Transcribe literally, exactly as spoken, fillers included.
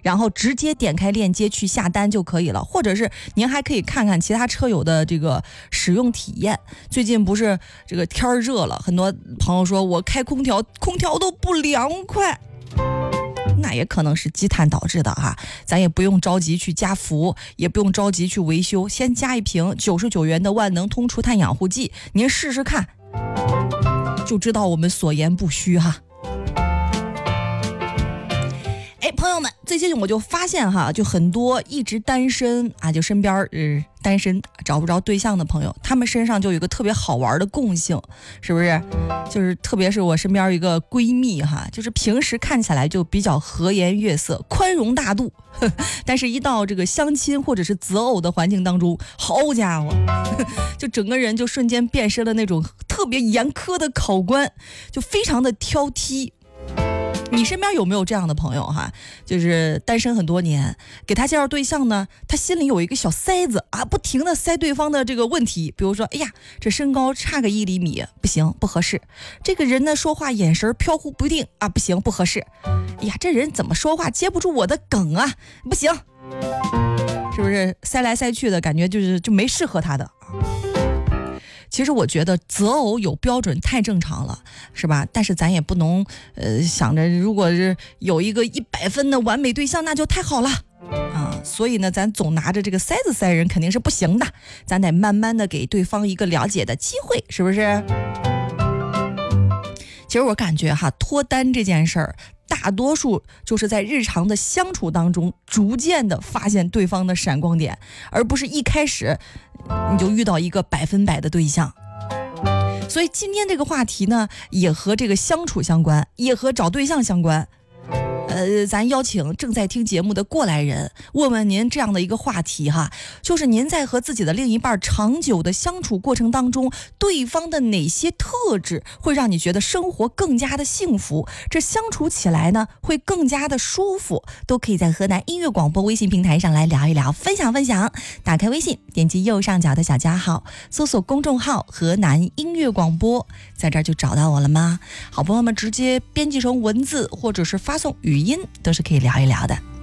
然后直接点开链接去下单就可以了，或者是您还可以看看其他车友的这个使用体验。最近不是这个天儿热了，很多朋友说我开空调空调都不凉快，那也可能是积碳导致的哈，咱也不用着急去加氟，也不用着急去维修，先加一瓶九十九元的万能通除碳养护剂，您试试看，就知道我们所言不虚哈。哎，朋友们，最近我就发现哈，就很多一直单身啊，就身边呃单身找不着对象的朋友，他们身上就有一个特别好玩的共性，是不是？就是特别是我身边一个闺蜜哈，就是平时看起来就比较和颜悦色、宽容大度，呵但是一到这个相亲或者是择偶的环境当中，好家伙，就整个人就瞬间变身了那种特别严苛的考官，就非常的挑剔。你身边有没有这样的朋友哈？就是单身很多年，给他介绍对象呢，他心里有一个小塞子啊，不停的塞对方的这个问题，比如说，哎呀，这身高差个一厘米，不行，不合适；这个人呢，说话眼神飘忽不定啊，不行，不合适；哎呀，这人怎么说话接不住我的梗啊，不行，是不是塞来塞去的感觉就是就没适合他的？其实我觉得择偶有标准太正常了，是吧？但是咱也不能呃想着如果是有一个一百分的完美对象那就太好了啊。所以呢，咱总拿着这个塞子塞人肯定是不行的，咱得慢慢的给对方一个了解的机会，是不是？其实我感觉哈，脱单这件事儿大多数就是在日常的相处当中逐渐的发现对方的闪光点，而不是一开始你就遇到一个百分百的对象。所以今天这个话题呢，也和这个相处相关，也和找对象相关。呃，咱邀请正在听节目的过来人，问问您这样的一个话题哈，就是您在和自己的另一半长久的相处过程当中，对方的哪些特质会让你觉得生活更加的幸福？这相处起来呢，会更加的舒服，都可以在河南音乐广播微信平台上来聊一聊，分享分享。打开微信，点击右上角的小加号，搜索公众号河南音乐广播，在这儿就找到我了吗？好朋友们直接编辑成文字或者是发送语音都是可以聊一聊的。